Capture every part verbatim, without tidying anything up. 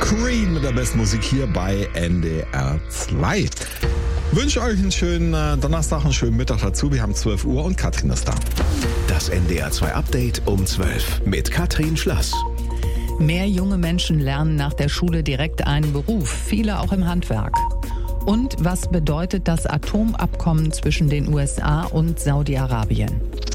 Queen mit der besten Musik hier bei N D R zwei. Wünsche euch einen schönen äh, Donnerstag, einen schönen Mittag dazu. Wir haben zwölf Uhr und Katrin ist da. Das N D R zwei Update um zwölf mit Katrin Schlass. Mehr junge Menschen lernen nach der Schule direkt einen Beruf, viele auch im Handwerk. Und was bedeutet das Atomabkommen zwischen den U S A und Saudi-Arabien?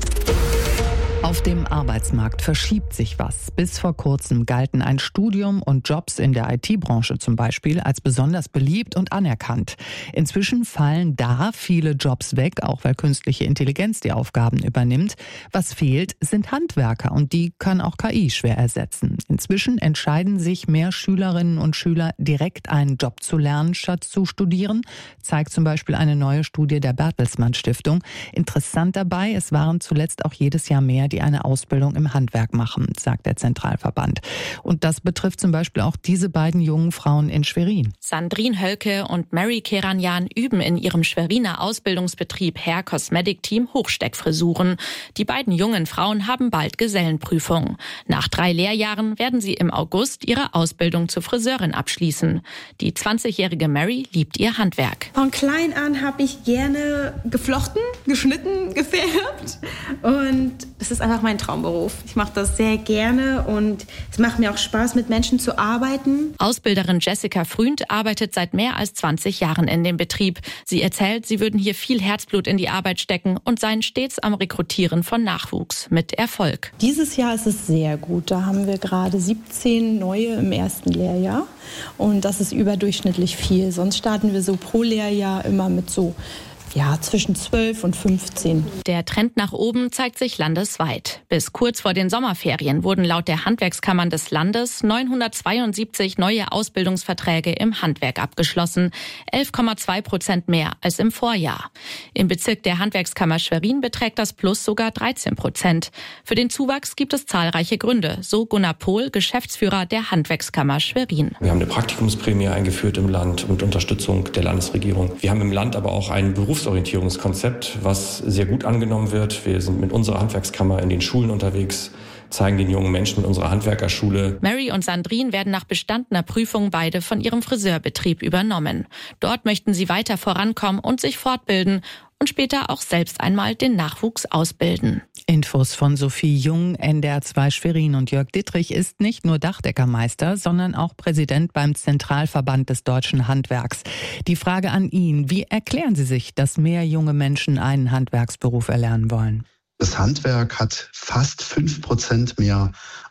Auf dem Arbeitsmarkt verschiebt sich was. Bis vor kurzem galten ein Studium und Jobs in der I T-Branche zum Beispiel als besonders beliebt und anerkannt. Inzwischen fallen da viele Jobs weg, auch weil künstliche Intelligenz die Aufgaben übernimmt. Was fehlt, sind Handwerker und die kann auch K I schwer ersetzen. Inzwischen entscheiden sich mehr Schülerinnen und Schüler, direkt einen Job zu lernen, statt zu studieren, zeigt zum Beispiel eine neue Studie der Bertelsmann Stiftung. Interessant dabei, es waren zuletzt auch jedes Jahr mehr, die eine Ausbildung im Handwerk machen, sagt der Zentralverband. Und das betrifft zum Beispiel auch diese beiden jungen Frauen in Schwerin. Sandrine Hölke und Mary Keranjan üben in ihrem Schweriner Ausbildungsbetrieb Hair Cosmetic Team Hochsteckfrisuren. Die beiden jungen Frauen haben bald Gesellenprüfung. Nach drei Lehrjahren werden sie im August ihre Ausbildung zur Friseurin abschließen. Die zwanzigjährige Mary liebt ihr Handwerk. Von klein an habe ich gerne geflochten, geschnitten, gefärbt und es ist einfach mein Traumberuf. Ich mache das sehr gerne und es macht mir auch Spaß, mit Menschen zu arbeiten. Ausbilderin Jessica Fründ arbeitet seit mehr als zwanzig Jahren in dem Betrieb. Sie erzählt, sie würden hier viel Herzblut in die Arbeit stecken und seien stets am Rekrutieren von Nachwuchs mit Erfolg. Dieses Jahr ist es sehr gut. Da haben wir gerade siebzehn neue im ersten Lehrjahr und das ist überdurchschnittlich viel. Sonst starten wir so pro Lehrjahr immer mit so Ja, zwischen zwölf und fünfzehn. Der Trend nach oben zeigt sich landesweit. Bis kurz vor den Sommerferien wurden laut der Handwerkskammern des Landes neunhundertzweiundsiebzig neue Ausbildungsverträge im Handwerk abgeschlossen, elf Komma zwei Prozent mehr als im Vorjahr. Im Bezirk der Handwerkskammer Schwerin beträgt das Plus sogar dreizehn Prozent. Für den Zuwachs gibt es zahlreiche Gründe, so Gunnar Pohl, Geschäftsführer der Handwerkskammer Schwerin. Wir haben eine Praktikumsprämie eingeführt im Land mit Unterstützung der Landesregierung. Wir haben im Land aber auch einen Berufs Orientierungskonzept, was sehr gut angenommen wird. Wir sind mit unserer Handwerkskammer in den Schulen unterwegs, zeigen den jungen Menschen mit unserer Handwerkerschule. Mary und Sandrine werden nach bestandener Prüfung beide von ihrem Friseurbetrieb übernommen. Dort möchten sie weiter vorankommen und sich fortbilden und später auch selbst einmal den Nachwuchs ausbilden. Infos von Sophie Jung, N D R zwei Schwerin, und Jörg Dittrich ist nicht nur Dachdeckermeister, sondern auch Präsident beim Zentralverband des deutschen Handwerks. Die Frage an ihn: Wie erklären Sie sich, dass mehr junge Menschen einen Handwerksberuf erlernen wollen? Das Handwerk hat fast fünf Prozent mehr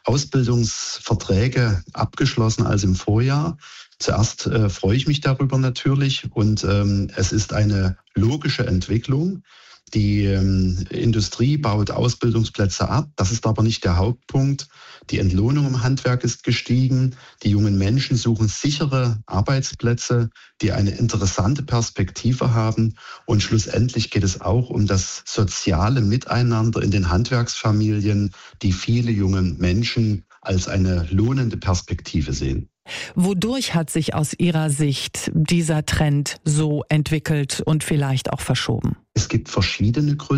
Ausbildungsverträge abgeschlossen als im Vorjahr. Zuerst äh, freue ich mich darüber natürlich und ähm, es ist eine logische Entwicklung. Die ähm, Industrie baut Ausbildungsplätze ab, das ist aber nicht der Hauptpunkt. Die Entlohnung im Handwerk ist gestiegen. Die jungen Menschen suchen sichere Arbeitsplätze, die eine interessante Perspektive haben. Und schlussendlich geht es auch um das soziale Miteinander in den Handwerksfamilien, die viele junge Menschen als eine lohnende Perspektive sehen. Wodurch hat sich aus Ihrer Sicht dieser Trend so entwickelt und vielleicht auch verschoben? Es gibt verschiedene Gründe.